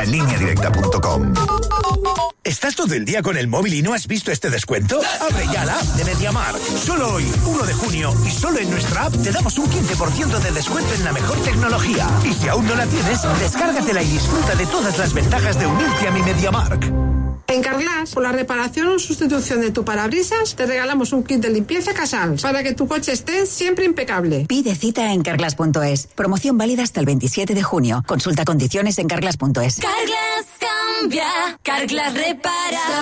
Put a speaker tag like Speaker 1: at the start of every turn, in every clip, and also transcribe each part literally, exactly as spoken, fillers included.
Speaker 1: en línea directa punto com. ¿Estás todo el día con el móvil y no has visto este descuento? Abre ya la app de MediaMarkt. Solo hoy, uno de junio, y solo en nuestra app te damos un quince por ciento de descuento en la mejor tecnología. Y si aún no la tienes, descárgatela y disfruta de todas las ventajas de unirte a mi MediaMarkt.
Speaker 2: En Carglass, por la reparación o sustitución de tu parabrisas, te regalamos un kit de limpieza Casals para que tu coche esté siempre impecable.
Speaker 3: Pide cita en carglass punto es. Promoción válida hasta el veintisiete de junio. Consulta condiciones en carglass punto es.
Speaker 4: Carglass cambia, Carglass repara.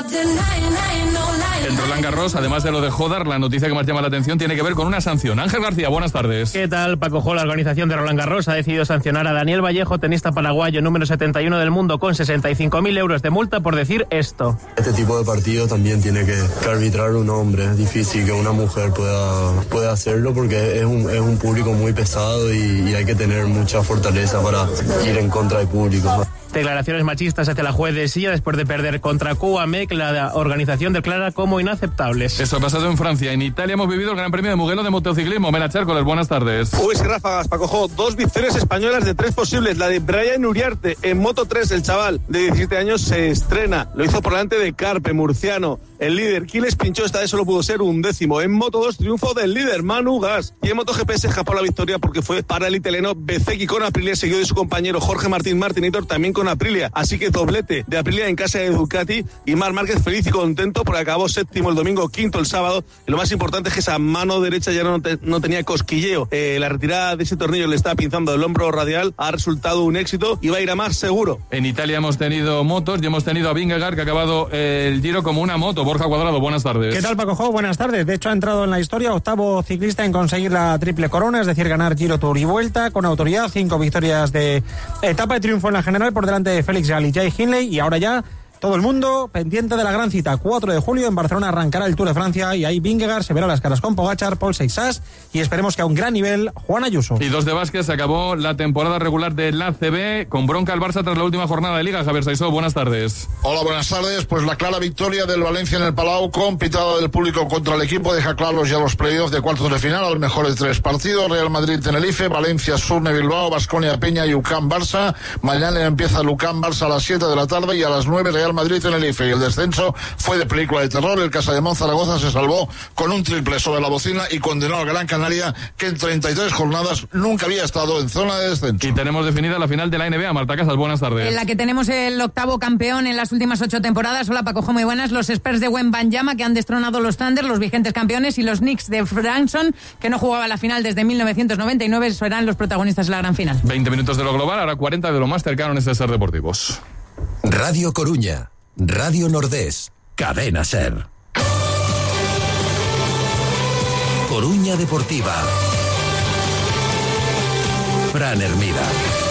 Speaker 5: En Roland Garros, además de lo de Jodar, la noticia que más llama la atención tiene que ver con una sanción. Ángel García, buenas tardes.
Speaker 6: ¿Qué tal, Paco Jo? La organización de Roland Garros ha decidido sancionar a Daniel Vallejo, tenista paraguayo número setenta y uno del mundo, con sesenta y cinco mil euros de multa por decir esto.
Speaker 7: Este tipo de partidos también tiene que, que arbitrar un hombre. Es difícil que una mujer pueda, pueda hacerlo porque es un, es un público muy pesado y, y hay que tener mucha fortaleza para ir en contra del público.
Speaker 6: Declaraciones machistas hacia la juez de Silla después de perder contra Cuame, que la organización declara como inaceptables.
Speaker 5: Eso ha pasado en Francia. En Italia hemos vivido el Gran Premio de Mugello de motociclismo. Mela Chárcoles, buenas tardes.
Speaker 8: Uy, sí, ráfagas, Paco Jo. Dos victorias españolas de tres posibles. La de Brian Uriarte en Moto tres, el chaval de diecisiete años se estrena. Lo hizo por delante de Carpe, murciano. El líder, Quiles pinchó, esta vez solo pudo ser un décimo. En Moto dos, triunfo del líder, Manu Gas. Y en MotoGP se escapó la victoria porque fue para el italiano Bezzecchi con Aprilia, seguido de su compañero Jorge Martín Martinator, también con Aprilia. Así que doblete de Aprilia en casa de Ducati. Y Marc Márquez feliz y contento porque acabó séptimo el domingo, quinto el sábado. Y lo más importante es que esa mano derecha ya no, te, no tenía cosquilleo. Eh, la retirada de ese tornillo le estaba pinzando el hombro radial. Ha resultado un éxito y va a ir a más seguro.
Speaker 5: En Italia hemos tenido motos y hemos tenido a Vingegaard, que ha acabado el Giro como una moto. Borja Cuadrado, buenas tardes.
Speaker 9: ¿Qué tal, Paco Jo? Buenas tardes. De hecho, ha entrado en la historia, octavo ciclista en conseguir la triple corona, es decir, ganar Giro, Tour y Vuelta con autoridad, cinco victorias de etapa de triunfo en la general por delante de Félix Gall y Jay Hindley, y ahora ya todo el mundo pendiente de la gran cita. cuatro de julio en Barcelona arrancará el Tour de Francia y ahí Vingegaard se verá las caras con Pogačar, Paul Seixas y esperemos que a un gran nivel Juan Ayuso.
Speaker 5: Y dos de básquet, se acabó la temporada regular del A C B con bronca al Barça tras la última jornada de Liga. Javier Saisó, buenas tardes.
Speaker 10: Hola, buenas tardes. Pues la clara victoria del Valencia en el Palau con pitada del público contra el equipo deja claros ya los playoffs de cuartos de final al mejor de tres partidos. Real Madrid-Tenerife, Valencia-Surne-Bilbao, Baskonia-Peña y U C A M-Barça. Mañana empieza el U C A M-Barça a las siete de la tarde y a las nueve Real Madrid-Tenerife. Y el descenso fue de película de terror. El Casademón Zaragoza se salvó con un triple sobre la bocina y condenó al Gran Canaria, que en treinta y tres jornadas nunca había estado en zona de descenso.
Speaker 5: Y tenemos definida la final de la N B A. Marta Casas, buenas tardes.
Speaker 11: En la que tenemos el octavo campeón en las últimas ocho temporadas. Hola, Paco Jo, muy buenas. Los Spurs de Wembanyama, que han destronado los Thunder, los vigentes campeones, y los Knicks de Branson, que no jugaba la final desde mil novecientos noventa y nueve, serán los protagonistas de la gran final.
Speaker 5: veinte minutos de lo global, ahora cuarenta de lo más cercano en este Ser Deportivos.
Speaker 12: Radio Coruña, Radio Nordés, Cadena Ser. Coruña Deportiva. Fran Hermida.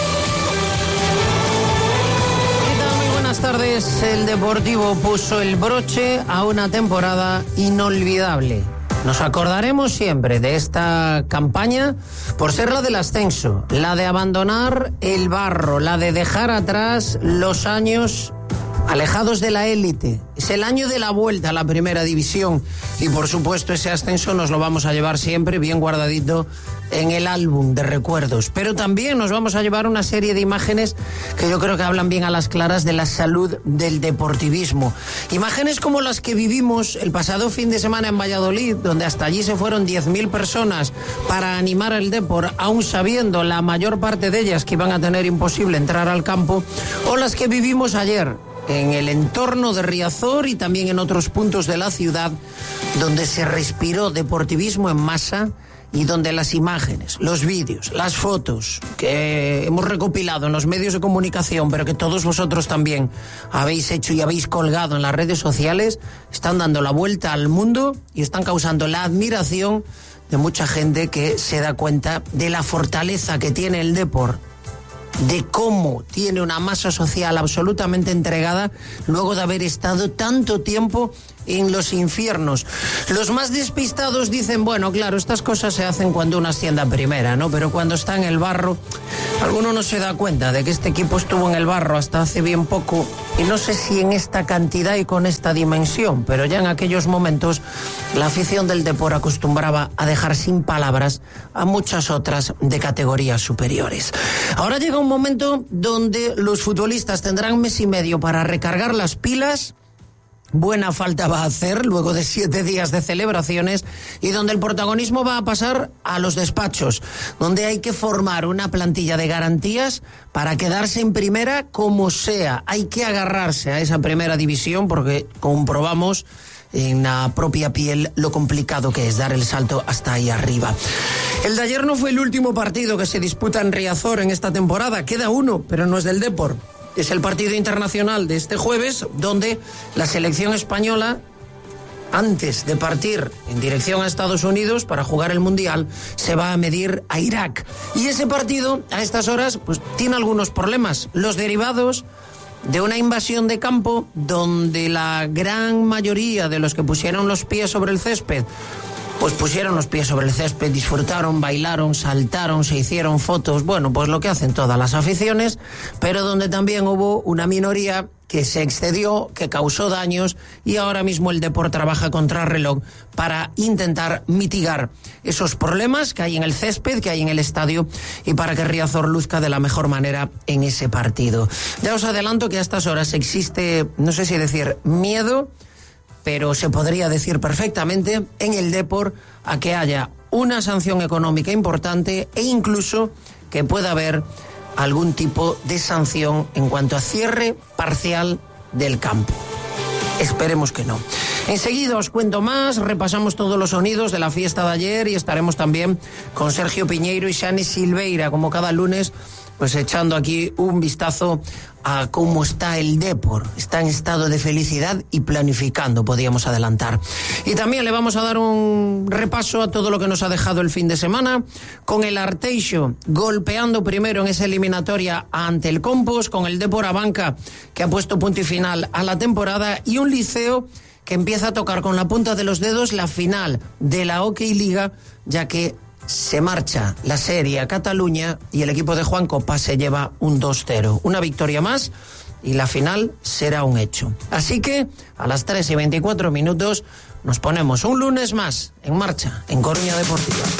Speaker 13: Muy buenas tardes. El Deportivo puso el broche a una temporada inolvidable. Nos acordaremos siempre de esta campaña por ser la del ascenso, la de abandonar el barro, la de dejar atrás los años alejados de la élite. Es el año de la vuelta a la primera división y por supuesto ese ascenso nos lo vamos a llevar siempre bien guardadito en el álbum de recuerdos, pero también nos vamos a llevar una serie de imágenes que yo creo que hablan bien a las claras de la salud del deportivismo. Imágenes como las que vivimos el pasado fin de semana en Valladolid, donde hasta allí se fueron diez mil personas para animar al Depor, aún sabiendo la mayor parte de ellas que iban a tener imposible entrar al campo, o las que vivimos ayer en el entorno de Riazor y también en otros puntos de la ciudad, donde se respiró deportivismo en masa y donde las imágenes, los vídeos, las fotos que hemos recopilado en los medios de comunicación, pero que todos vosotros también habéis hecho y habéis colgado en las redes sociales, están dando la vuelta al mundo y están causando la admiración de mucha gente que se da cuenta de la fortaleza que tiene el Depor, de cómo tiene una masa social absolutamente entregada luego de haber estado tanto tiempo en los infiernos. Los más despistados dicen, bueno, claro, estas cosas se hacen cuando uno asciende a primera, ¿no? Pero cuando está en el barro, alguno no se da cuenta de que este equipo estuvo en el barro hasta hace bien poco, y no sé si en esta cantidad y con esta dimensión, pero ya en aquellos momentos la afición del Depor acostumbraba a dejar sin palabras a muchas otras de categorías superiores. Ahora llega un momento donde los futbolistas tendrán mes y medio para recargar las pilas. Buena falta va a hacer luego de siete días de celebraciones, y donde el protagonismo va a pasar a los despachos, donde hay que formar una plantilla de garantías para quedarse en primera como sea. Hay que agarrarse a esa primera división porque comprobamos en la propia piel lo complicado que es dar el salto hasta ahí arriba. El de ayer no fue el último partido que se disputa en Riazor en esta temporada, queda uno, pero no es del Depor. Es el partido internacional de este jueves, donde la selección española, antes de partir en dirección a Estados Unidos para jugar el Mundial, se va a medir a Irak. Y ese partido, a estas horas, pues tiene algunos problemas. Los derivados de una invasión de campo donde la gran mayoría de los que pusieron los pies sobre el césped, pues pusieron los pies sobre el césped, disfrutaron, bailaron, saltaron, se hicieron fotos, bueno, pues lo que hacen todas las aficiones, pero donde también hubo una minoría que se excedió, que causó daños, y ahora mismo el Depor trabaja contra reloj para intentar mitigar esos problemas que hay en el césped, que hay en el estadio, y para que Riazor luzca de la mejor manera en ese partido. Ya os adelanto que a estas horas existe, no sé si decir miedo, pero se podría decir perfectamente en el Depor a que haya una sanción económica importante, e incluso que pueda haber algún tipo de sanción en cuanto a cierre parcial del campo. Esperemos que no. Enseguida os cuento más, repasamos todos los sonidos de la fiesta de ayer, y estaremos también con Sergio Piñeiro y Xane Silveira, como cada lunes, pues echando aquí un vistazo a cómo está el Depor. Está en estado de felicidad y planificando, podíamos adelantar. Y también le vamos a dar un repaso a todo lo que nos ha dejado el fin de semana, con el Arteixo golpeando primero en esa eliminatoria ante el Compos, con el Depor Abanca, que ha puesto punto y final a la temporada, y un Liceo que empieza a tocar con la punta de los dedos la final de la Hockey Liga, ya que se marcha la serie a Cataluña y el equipo de Juan Copa se lleva un dos cero. Una victoria más y la final será un hecho. Así que a las tres y veinticuatro minutos nos ponemos un lunes más en marcha en Coruña Deportiva.